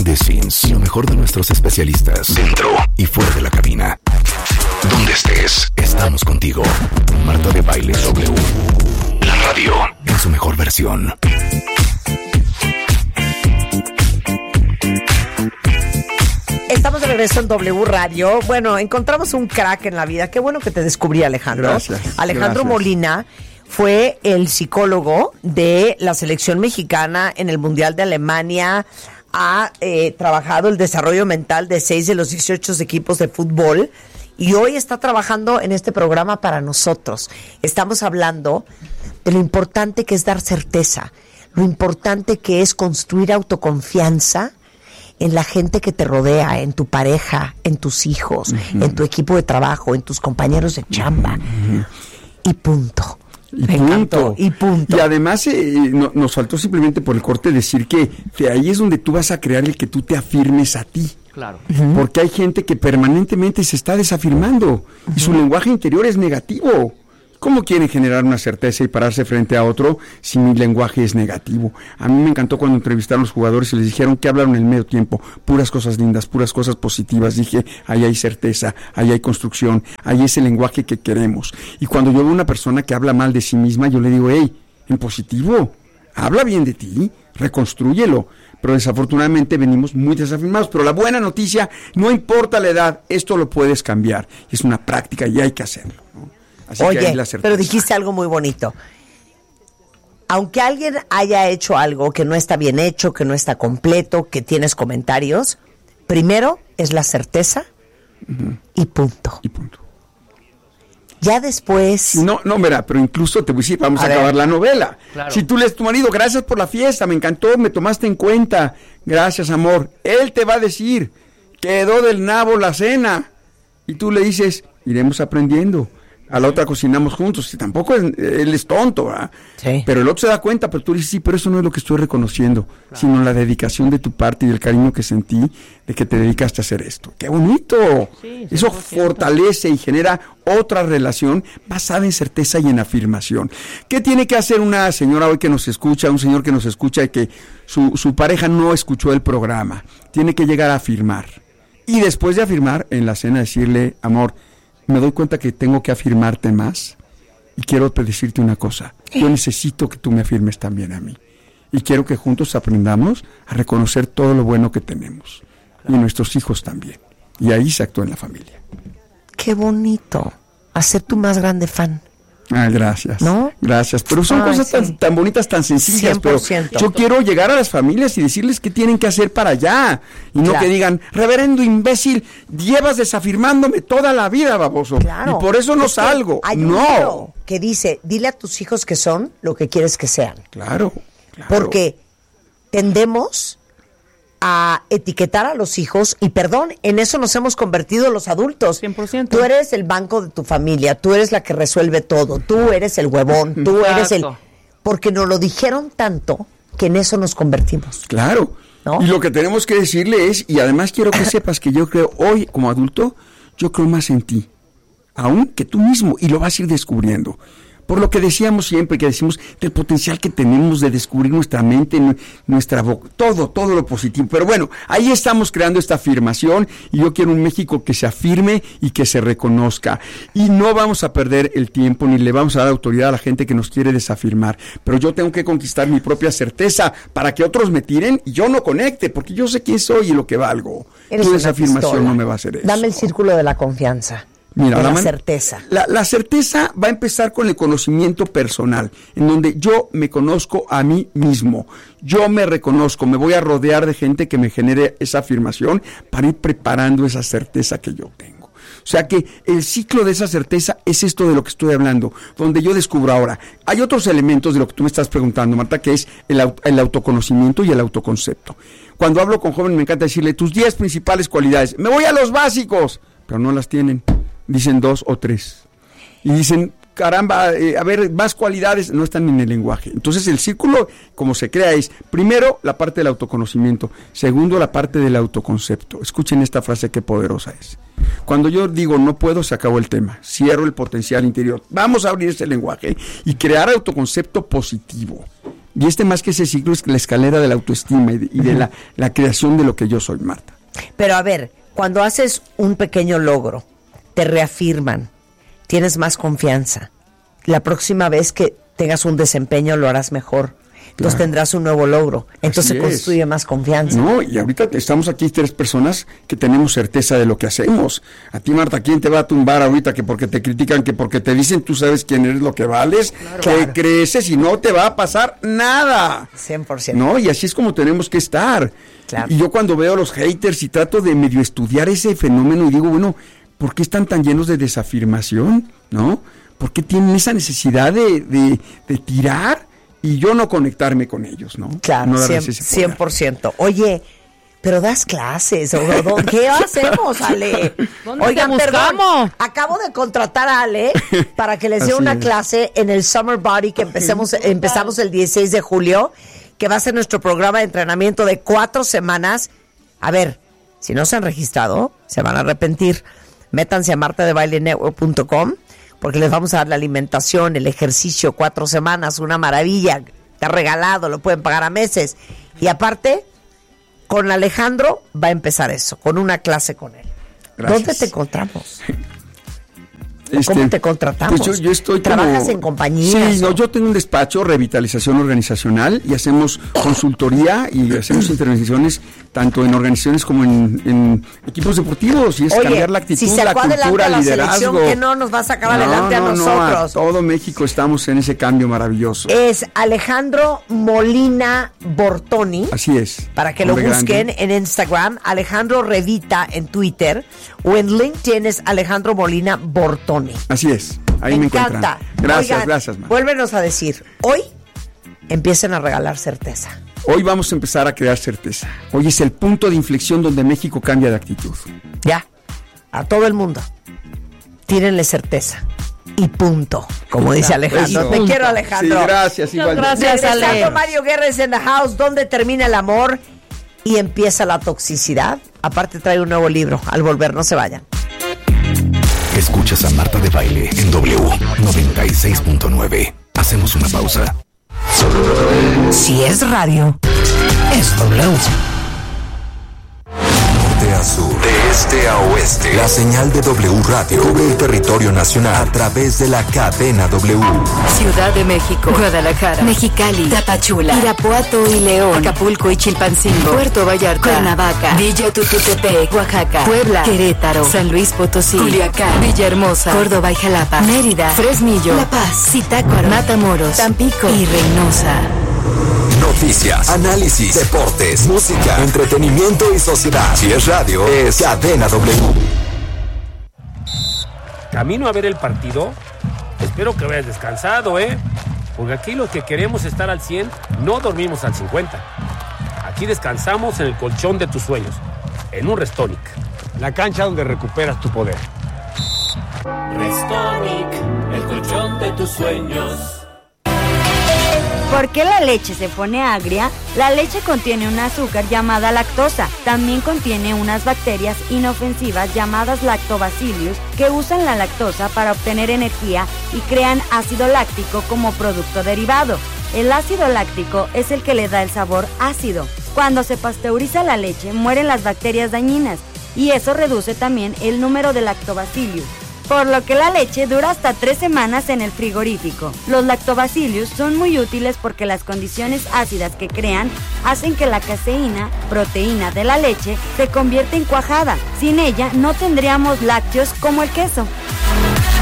de Sims y lo mejor de nuestros especialistas dentro y fuera de la cabina. Donde estés, estamos contigo. Marta de Baile W. La radio en su mejor versión. Estamos de regreso en W Radio. Bueno, encontramos un crack en la vida. Qué bueno que te descubrí, Alejandro. Gracias. Alejandro Molina fue el psicólogo de la selección mexicana en el Mundial de Alemania. Ha trabajado el desarrollo mental de 6 de los 18 equipos de fútbol y hoy está trabajando en este programa para nosotros. Estamos hablando de lo importante que es dar certeza, lo importante que es construir autoconfianza en la gente que te rodea, en tu pareja, en tus hijos, en tu equipo de trabajo, en tus compañeros de chamba. Y punto. Y punto. Y además nos faltó simplemente por el corte decir que ahí es donde tú vas a crear el que tú te afirmes a ti. Claro. Porque hay gente que permanentemente se está desafirmando y su lenguaje interior es negativo. ¿Cómo quieren generar una certeza y pararse frente a otro si mi lenguaje es negativo? A mí me encantó cuando entrevistaron a los jugadores y les dijeron que hablaron en el medio tiempo, puras cosas lindas, puras cosas positivas. Dije, ahí hay certeza, ahí hay construcción, ahí es el lenguaje que queremos. Y cuando yo veo una persona que habla mal de sí misma, yo le digo, hey, en positivo, habla bien de ti, reconstrúyelo. Pero desafortunadamente venimos muy desafirmados. Pero la buena noticia, no importa la edad, esto lo puedes cambiar. Es una práctica y hay que hacerlo, ¿no? Así oye, pero dijiste algo muy bonito. Aunque alguien haya hecho algo que no está bien hecho, que no está completo, que tienes comentarios, primero es la certeza y punto. Y punto. Ya después... No, mira, pero incluso te voy a decir, vamos a acabar la novela. Claro. Si tú le dices a tu marido, gracias por la fiesta, me encantó, me tomaste en cuenta, gracias amor, él te va a decir, quedó del nabo la cena. Y tú le dices, iremos aprendiendo. A la otra cocinamos juntos, y tampoco él es tonto, ¿verdad? Sí. Pero el otro se da cuenta, pero tú dices, sí, pero eso no es lo que estoy reconociendo, sino la dedicación de tu parte y el cariño que sentí de que te dedicaste a hacer esto. ¡Qué bonito! Sí, eso fortalece y genera otra relación basada en certeza y en afirmación. ¿Qué tiene que hacer una señora hoy que nos escucha, un señor que nos escucha y que su pareja no escuchó el programa? Tiene que llegar a afirmar. Y después de afirmar, en la cena decirle, amor, me doy cuenta que tengo que afirmarte más y quiero decirte una cosa. Yo necesito que tú me afirmes también a mí. Y quiero que juntos aprendamos a reconocer todo lo bueno que tenemos. Y nuestros hijos también. Y ahí se actúa en la familia. Qué bonito. Hacer tu más grande fan. Gracias. ¿No? Gracias. Pero son cosas tan bonitas, tan sencillas. 100%. Pero yo quiero llegar a las familias y decirles qué tienen que hacer para allá. Y no que digan, reverendo imbécil, llevas desafirmándome toda la vida, baboso. Claro. Y por eso no salgo. Hay un libro que dice, dile a tus hijos que son lo que quieres que sean. Claro. Porque tendemos a etiquetar a los hijos y perdón, en eso nos hemos convertido los adultos. 100%. Tú eres el banco de tu familia, tú eres la que resuelve todo, tú eres el huevón, tú eres el... Porque nos lo dijeron tanto que en eso nos convertimos. Claro. ¿No? Y lo que tenemos que decirle es, y además quiero que sepas que yo creo hoy como adulto, yo creo más en ti, aún que tú mismo, y lo vas a ir descubriendo. Por lo que decíamos siempre, que decimos del potencial que tenemos de descubrir nuestra mente, nuestra boca, todo lo positivo. Pero bueno, ahí estamos creando esta afirmación y yo quiero un México que se afirme y que se reconozca. Y no vamos a perder el tiempo ni le vamos a dar autoridad a la gente que nos quiere desafirmar. Pero yo tengo que conquistar mi propia certeza para que otros me tiren y yo no conecte, porque yo sé quién soy y lo que valgo. Tu desafirmación no me va a hacer eso. Dame el círculo de la confianza. Mira, la certeza. La certeza va a empezar con el conocimiento personal, en donde yo me conozco a mí mismo, yo me reconozco, me voy a rodear de gente que me genere esa afirmación para ir preparando esa certeza que yo tengo. O sea que el ciclo de esa certeza es esto de lo que estoy hablando, donde yo descubro ahora. Hay otros elementos de lo que tú me estás preguntando, Marta, que es el autoconocimiento y el autoconcepto. Cuando hablo con jóvenes me encanta decirle tus 10 principales cualidades. Me voy a los básicos, pero no las tienen. Dicen 2 o 3. Y dicen, caramba, a ver, más cualidades no están en el lenguaje. Entonces el círculo, como se crea, es primero la parte del autoconocimiento, segundo la parte del autoconcepto. Escuchen esta frase, qué poderosa es. Cuando yo digo no puedo, se acabó el tema. Cierro el potencial interior. Vamos a abrir ese lenguaje y crear autoconcepto positivo. Y más que ese ciclo es la escalera de la autoestima y de la creación de lo que yo soy, Marta. Pero a ver, cuando haces un pequeño logro, te reafirman, tienes más confianza. La próxima vez que tengas un desempeño lo harás mejor. Entonces tendrás un nuevo logro. Entonces se construye más confianza. No, y ahorita estamos aquí 3 personas que tenemos certeza de lo que hacemos. A ti, Marta, ¿quién te va a tumbar ahorita? Que porque te critican, que porque te dicen tú sabes quién eres, lo que vales, que creces y no te va a pasar nada. 100%. No, y así es como tenemos que estar. Claro. Y yo cuando veo a los haters y trato de medio estudiar ese fenómeno y digo, bueno, ¿por qué están tan llenos de desafirmación? ¿No? ¿Por qué tienen esa necesidad de tirar? Y yo no conectarme con ellos, ¿no? Claro, no 100%. Oye, pero das clases, ¿qué hacemos, Ale? Oigan, perdón, acabo de contratar a Ale para que les dé una clase en el Summer Body que empezamos el 16 de julio, que va a ser nuestro programa de entrenamiento de 4 semanas. A ver, si no se han registrado, se van a arrepentir. Métanse a martadebailenetwork.com porque les vamos a dar la alimentación, el ejercicio, 4 semanas, una maravilla, está regalado, lo pueden pagar a meses. Y aparte, con Alejandro va a empezar eso, con una clase con él. Gracias. ¿Dónde te encontramos? ¿Cómo te contratamos? Pues yo estoy ¿Trabajas en compañías? Sí, no, yo tengo un despacho, revitalización organizacional, y hacemos consultoría y hacemos intervenciones tanto en organizaciones como en equipos deportivos, y es cambiar la actitud, la cultura, el liderazgo. Que no nos va a sacar adelante a nosotros. A todo México estamos en ese cambio maravilloso. Es Alejandro Molina Bortoni. Así es. Para que lo busquen en Instagram, Alejandro Revita en Twitter, o en LinkedIn es Alejandro Molina Bortoni. Así es, ahí me encanta. Gracias, Oigan, gracias, man. Vuélvenos a decir, hoy empiecen a regalar certeza. Hoy vamos a empezar a crear certeza. Hoy es el punto de inflexión donde México cambia de actitud. Ya, a todo el mundo, tírenle certeza. Y punto, como dice Alejandro. Eso. Te quiero, Alejandro. Sí, gracias, igual. Gracias, Ale. Mario Guerres en the house, donde termina el amor y empieza la toxicidad. Aparte trae un nuevo libro. Al volver, no se vayan. Escuchas a Marta de Baile en W 96.9. Hacemos una pausa. Si es radio, es W. Norte a sur, de este a oeste, la señal de W Radio cubre el territorio nacional a través de la cadena W. Ciudad de México, Guadalajara, Mexicali, Tapachula, Irapuato y León, Acapulco y Chilpancingo, Puerto Vallarta, Cuernavaca, Villa Tututepec, Oaxaca, Puebla, Querétaro, San Luis Potosí, Culiacán, Villahermosa, Córdoba y Jalapa, Mérida, Fresnillo, La Paz, Zitácuaro, Matamoros, Tampico y Reynosa. Noticias, análisis, deportes, música, entretenimiento y sociedad. Si es radio, es Cadena W. Camino a ver el partido. Espero que vayas descansado, porque aquí los que queremos estar al 100 no dormimos al 50. Aquí descansamos en el colchón de tus sueños, en un Restonic, la cancha donde recuperas tu poder. Restonic, el colchón de tus sueños. ¿Por qué la leche se pone agria? La leche contiene un azúcar llamada lactosa. También contiene unas bacterias inofensivas llamadas lactobacillus que usan la lactosa para obtener energía y crean ácido láctico como producto derivado. El ácido láctico es el que le da el sabor ácido. Cuando se pasteuriza la leche, mueren las bacterias dañinas y eso reduce también el número de lactobacillus, por lo que la leche dura hasta 3 semanas en el frigorífico. Los lactobacillus son muy útiles porque las condiciones ácidas que crean hacen que la caseína, proteína de la leche, se convierta en cuajada. Sin ella no tendríamos lácteos como el queso.